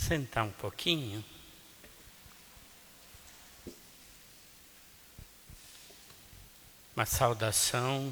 Sentar um pouquinho. Uma saudação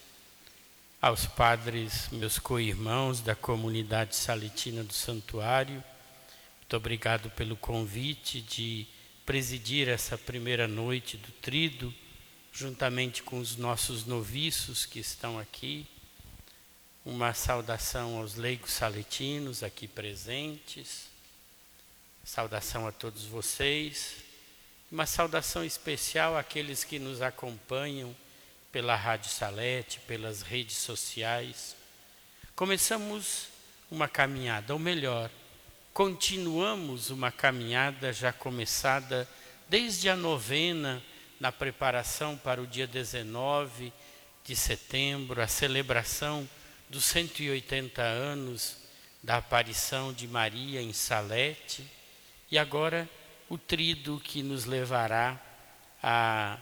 aos padres, meus co-irmãos da comunidade saletina do Santuário. Muito obrigado pelo convite de presidir essa primeira noite do Tríduo, juntamente com os nossos noviços que estão aqui. Uma saudação aos leigos saletinos aqui presentes. Saudação a todos vocês. Uma saudação especial àqueles que nos acompanham pela Rádio Salete, pelas redes sociais. Começamos uma caminhada, ou melhor, continuamos uma caminhada já começada desde a novena, na preparação para o dia 19 de setembro, a celebração dos 180 anos da aparição de Maria em Salete, e agora o tríduo que nos levará à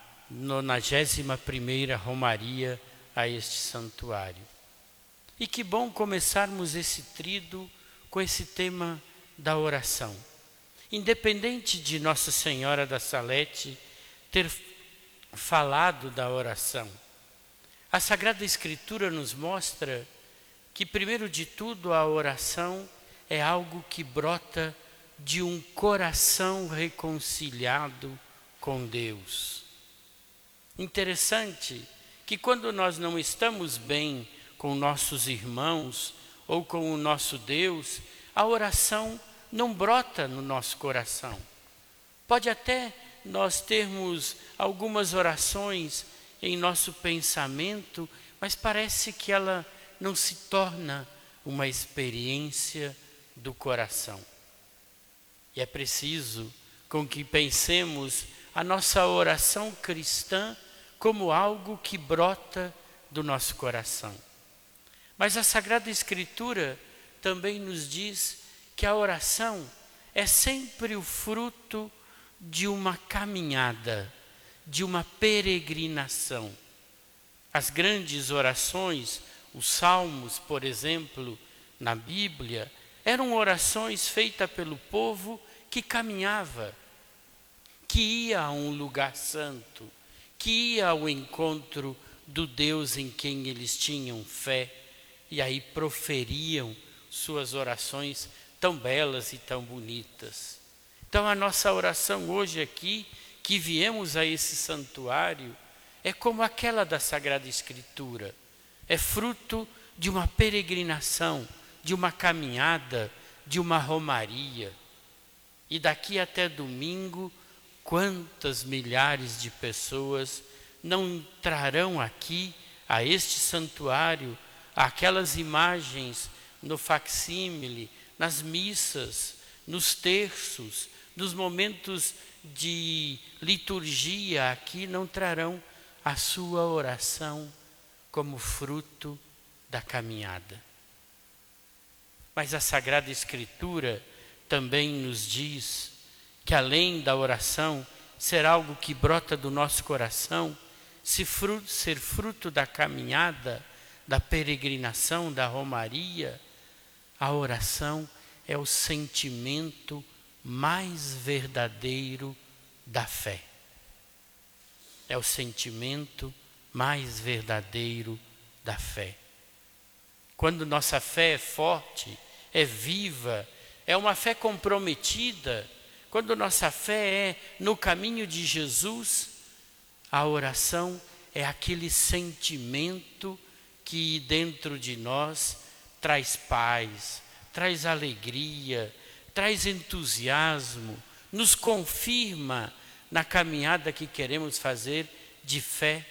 91ª Romaria a este santuário. E que bom começarmos esse tríduo com esse tema da oração. Independente de Nossa Senhora da Salete ter falado da oração, a Sagrada Escritura nos mostra que, primeiro de tudo, a oração é algo que brota de um coração reconciliado com Deus. Interessante que quando nós não estamos bem com nossos irmãos ou com o nosso Deus, a oração não brota no nosso coração. Pode até nós termos algumas orações em nosso pensamento, mas parece que ela não se torna uma experiência do coração. E é preciso com que pensemos a nossa oração cristã como algo que brota do nosso coração. Mas a Sagrada Escritura também nos diz que a oração é sempre o fruto de uma caminhada, de uma peregrinação. As grandes orações, os salmos, por exemplo, na Bíblia, eram orações feitas pelo povo que caminhava, que ia a um lugar santo, que ia ao encontro do Deus em quem eles tinham fé, e aí proferiam suas orações tão belas e tão bonitas. Então a nossa oração hoje aqui, que viemos a esse santuário, é como aquela da Sagrada Escritura. É fruto de uma peregrinação, de uma caminhada, de uma romaria. E daqui até domingo, quantas milhares de pessoas não entrarão aqui, a este santuário, aquelas imagens no facsímile, nas missas, nos terços, nos momentos de liturgia aqui, não trarão a sua oração como fruto da caminhada. Mas a Sagrada Escritura também nos diz que além da oração ser algo que brota do nosso coração, ser fruto da caminhada, da peregrinação, da romaria, a oração é o sentimento mais verdadeiro da fé. É o sentimento mais verdadeiro da fé. Quando nossa fé é forte, é viva, é uma fé comprometida, quando nossa fé é no caminho de Jesus, a oração é aquele sentimento que dentro de nós traz paz, traz alegria, traz entusiasmo, nos confirma na caminhada que queremos fazer de fé